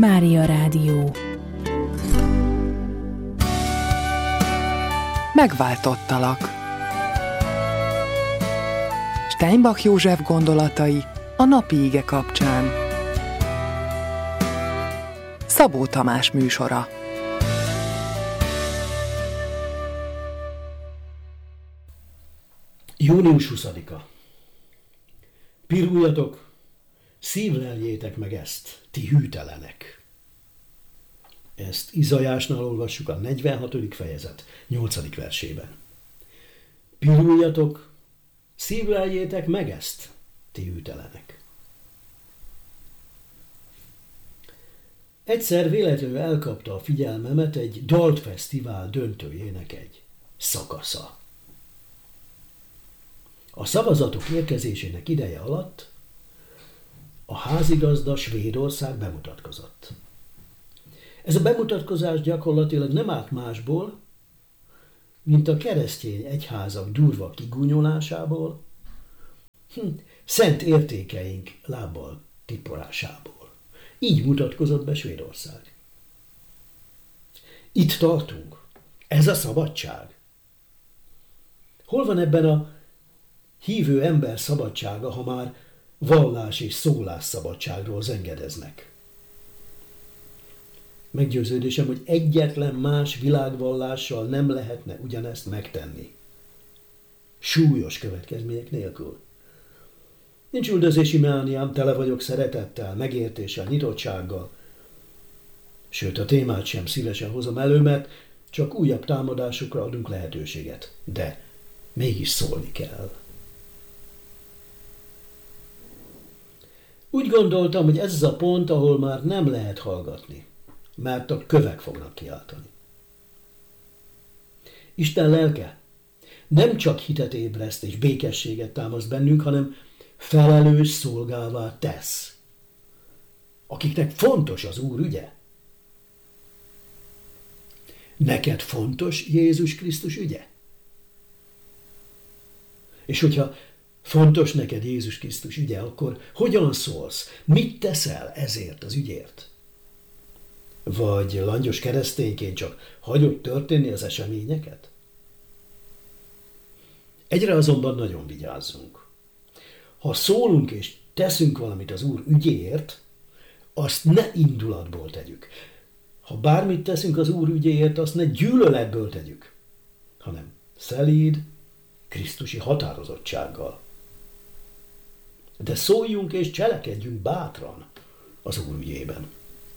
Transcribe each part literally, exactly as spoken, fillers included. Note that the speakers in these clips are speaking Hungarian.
Mária Rádió. Megváltottalak. Steinbach József gondolatai a napi ige kapcsán. Szabó Tamás műsora. június huszadika. Piruljatok, szívleljétek meg ezt, ti hűtelenek. Ezt Izajásnál olvassuk a negyvenhatodik fejezet nyolcadik versében. Piruljatok, szívleljétek meg ezt, ti hűtelenek. Egyszer véletlenül elkapta a figyelmemet egy dalfesztivál döntőjének egy szakasza. A szavazatok érkezésének ideje alatt a házigazda Svédország bemutatkozott. Ez a bemutatkozás gyakorlatilag nem állt másból, mint a keresztény egyházak durva kigúnyolásából, hm, szent értékeink lábbal tiporásából. Így mutatkozott be Svédország. Itt tartunk. Ez a szabadság. Hol van ebben a hívő ember szabadsága, ha már vallás és szólás szabadságról zengedeznek? Meggyőződésem, hogy egyetlen más világvallással nem lehetne ugyanezt megtenni. Súlyos következmények nélkül. Nincs üldözési mániám, tele vagyok szeretettel, megértéssel, nyitottsággal. Sőt, a témát sem szívesen hozom elő, mert csak újabb támadásokra adunk lehetőséget. De mégis szólni kell. Úgy gondoltam, hogy ez az a pont, ahol már nem lehet hallgatni, mert a kövek fognak kiáltani. Isten lelke nem csak hitet ébreszt és békességet támaszt bennünk, hanem felelős szolgává tesz, akiknek fontos az Úr ügye. Neked fontos Jézus Krisztus ügye? És hogyha fontos neked Jézus Krisztus ügye, akkor hogyan szólsz? Mit teszel ezért az ügyért? Vagy langyos keresztényként csak hagyod történni az eseményeket? Egyre azonban nagyon vigyázzunk. Ha szólunk és teszünk valamit az Úr ügyéért, azt ne indulatból tegyük. Ha bármit teszünk az Úr ügyéért, azt ne gyűlöletből tegyük, hanem szelíd, krisztusi határozottsággal. De szóljunk és cselekedjünk bátran az Úr ügyében.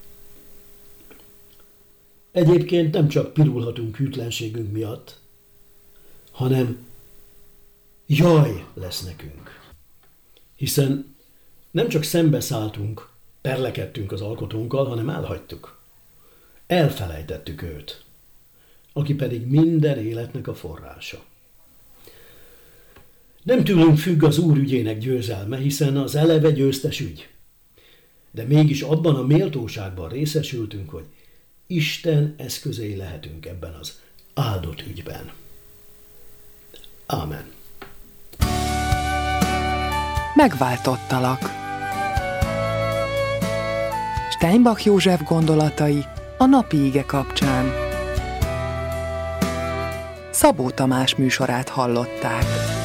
Egyébként nem csak pirulhatunk hűtlenségünk miatt, hanem jaj lesz nekünk. Hiszen nem csak szembeszálltunk, perlekedtünk az alkotónkkal, hanem elhagytuk. Elfelejtettük őt, aki pedig minden életnek a forrása. Nem tőlünk függ az Úr ügyének győzelme, hiszen az eleve győztes ügy. De mégis abban a méltóságban részesültünk, hogy Isten eszközei lehetünk ebben az áldott ügyben. Ámen. Megváltottalak. Steinbach József gondolatai a napi ige kapcsán. Szabó Tamás műsorát hallották.